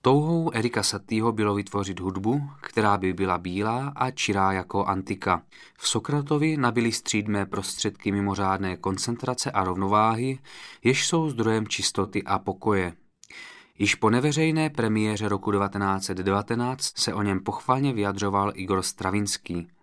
Touhou Erika Satieho bylo vytvořit hudbu, která by byla bílá a čirá jako antika. V Sokratovi nabili střídmé prostředky mimořádné koncentrace a rovnováhy, jež jsou zdrojem čistoty a pokoje. Již po neveřejné premiéře roku 1919 se o něm pochvalně vyjadřoval Igor Stravinský.